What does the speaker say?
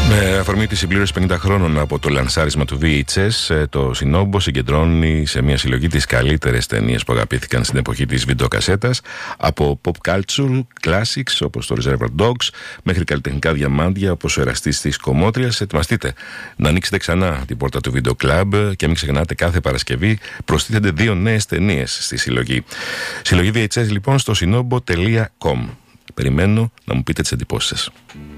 Με αφορμή τη συμπλήρωση 50 χρόνων από το λανσάρισμα του VHS, το Σινόμπο συγκεντρώνει σε μια συλλογή τις καλύτερες ταινίες που αγαπήθηκαν στην εποχή της βιντεοκασέτας, από pop culture classics όπως το Reservoir Dogs μέχρι καλλιτεχνικά διαμάντια όπως ο Εραστής της Κομμότριας. Ετοιμαστείτε να ανοίξετε ξανά την πόρτα του Video Club και μην ξεχνάτε, κάθε Παρασκευή προστίθενται 2 νέες ταινίες στη συλλογή. Συλλογή VHS λοιπόν στο sinobo.com. Περιμένω να μου πείτε τις εντυπώσεις σας.